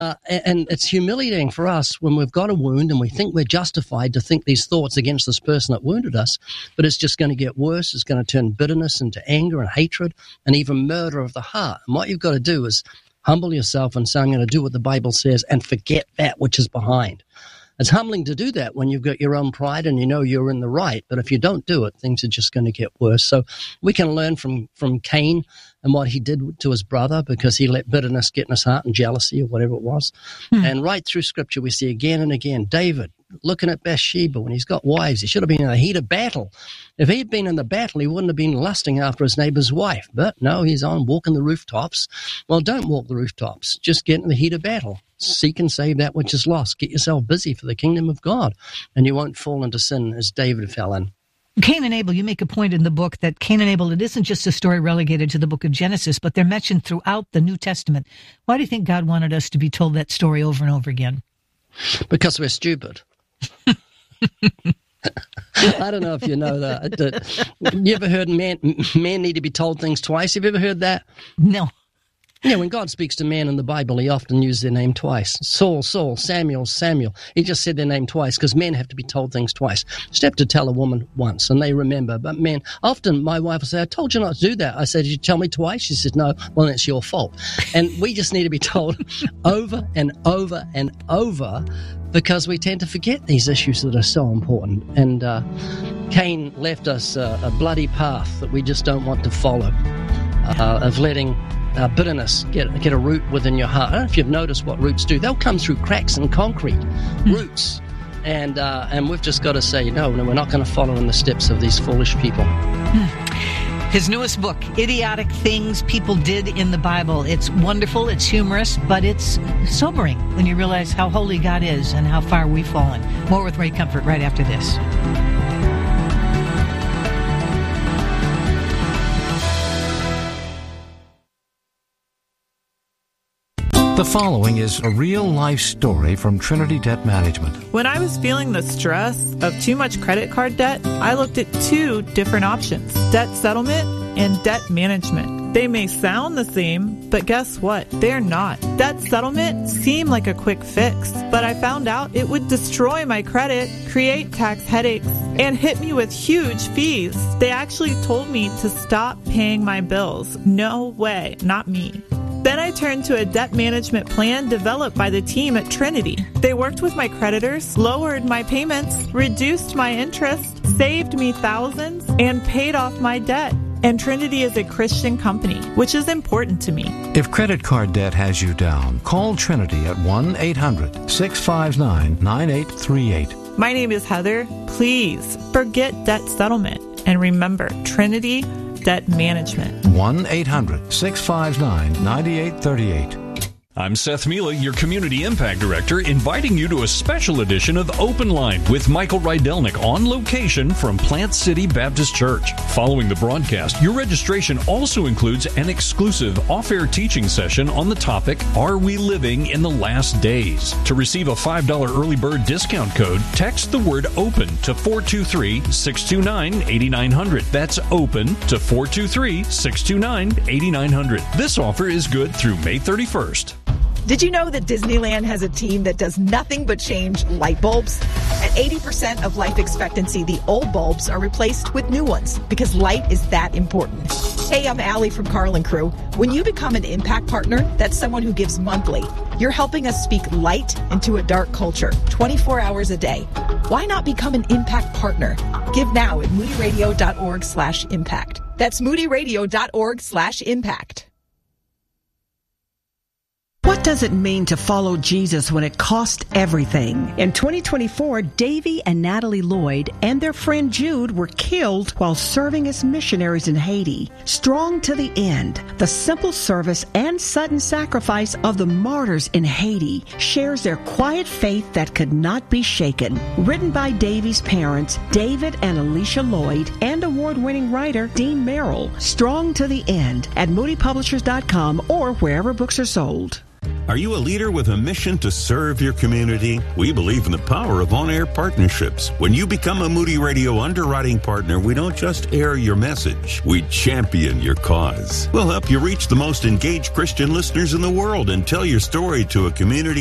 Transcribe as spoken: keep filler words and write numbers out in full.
Uh, and it's humiliating for us when we've got a wound and we think we're justified to think these thoughts against this person that wounded us, but it's just going to get worse. It's going to turn bitterness into anger and hatred and even murder of the heart. And what you've got to do is humble yourself and say, I'm going to do what the Bible says and forget that which is behind. It's humbling to do that when you've got your own pride and you know you're in the right. But if you don't do it, things are just going to get worse. So we can learn from, from Cain and what he did to his brother because he let bitterness get in his heart and jealousy or whatever it was. Hmm. And right through Scripture, we see again and again, David looking at Bathsheba when he's got wives. He should have been in the heat of battle. If he'd been in the battle, he wouldn't have been lusting after his neighbor's wife. But no, he's on walking the rooftops. Well, don't walk the rooftops. Just get in the heat of battle. Seek and save that which is lost. Get yourself busy for the kingdom of God, and you won't fall into sin as David fell in. Cain and Abel, you make a point in the book that Cain and Abel, it isn't just a story relegated to the book of Genesis, but they're mentioned throughout the New Testament. Why do you think God wanted us to be told that story over and over again? Because we're stupid. I don't know if you know that. that you ever heard men, men need to be told things twice? Have you ever heard that? No. Yeah, when God speaks to man in the Bible, he often uses their name twice. Saul, Saul, Samuel, Samuel. He just said their name twice because men have to be told things twice. Just have to tell a woman once and they remember. But men, often my wife will say, I told you not to do that. I said, did you tell me twice? She said, no, well, it's your fault. And we just need to be told over and over and over because we tend to forget these issues that are so important. And uh, Cain left us uh, a bloody path that we just don't want to follow, uh, of letting Uh, bitterness get get a root within your heart. I don't know if you've noticed what roots do. They'll come through cracks in concrete. Mm. Roots. And uh, and we've just got to say, no, no, we're not going to follow in the steps of these foolish people. Mm. His newest book, Idiotic Things People Did in the Bible. It's wonderful, it's humorous, but it's sobering when you realize how holy God is and how far we've fallen. More with Ray Comfort right after this. The following is a real-life story from Trinity Debt Management. When I was feeling the stress of too much credit card debt, I looked at two different options, debt settlement and debt management. They may sound the same, but guess what? They're not. Debt settlement seemed like a quick fix, but I found out it would destroy my credit, create tax headaches, and hit me with huge fees. They actually told me to stop paying my bills. No way, not me. Then I turned to a debt management plan developed by the team at Trinity. They worked with my creditors, lowered my payments, reduced my interest, saved me thousands, and paid off my debt. And Trinity is a Christian company, which is important to me. If credit card debt has you down, call Trinity at one eight hundred six five nine nine eight three eight. My name is Heather. Please forget debt settlement. And remember, Trinity Debt Management. one eight hundred six five nine nine eight three eight. I'm Seth Mila, your Community Impact Director, inviting you to a special edition of Open Line with Michael Rydelnik on location from Plant City Baptist Church. Following the broadcast, your registration also includes an exclusive off-air teaching session on the topic, Are We Living in the Last Days? To receive a five dollars early bird discount code, text the word OPEN to four two three six two nine eight nine zero zero. That's OPEN to four two three six two nine eight nine zero zero. This offer is good through May thirty-first. Did you know that Disneyland has a team that does nothing but change light bulbs? At eighty percent of life expectancy, the old bulbs are replaced with new ones because light is that important. Hey, I'm Allie from Carlin Crew. When you become an Impact Partner, that's someone who gives monthly. You're helping us speak light into a dark culture, twenty-four hours a day. Why not become an Impact Partner? Give now at moodyradio.org slash impact. That's moodyradio.org slash impact. What does it mean to follow Jesus when it costs everything? In twenty twenty-four, Davy and Natalie Lloyd and their friend Jude were killed while serving as missionaries in Haiti. Strong to the end, the simple service and sudden sacrifice of the martyrs in Haiti shares their quiet faith that could not be shaken. Written by Davy's parents, David and Alicia Lloyd, and award-winning writer Dean Merrill. Strong to the end at moody publishers dot com or wherever books are sold. Are you a leader with a mission to serve your community? We believe in the power of on-air partnerships. When you become a Moody Radio underwriting partner, we don't just air your message, we champion your cause. We'll help you reach the most engaged Christian listeners in the world and tell your story to a community